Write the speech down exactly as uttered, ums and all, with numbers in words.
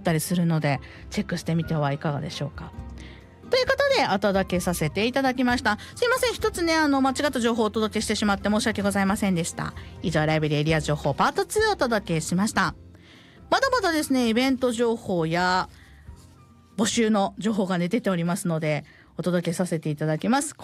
ったりするのでチェックしてみてはいかがでしょうか。ということでお届けさせていただきました。すいません、一つねあの間違った情報をお届けしてしまって申し訳ございませんでした。以上ライブリーエリア情報パートツーをお届けしました。まだまだですねイベント情報や募集の情報が、ね、出ておりますのでお届けさせていただきます。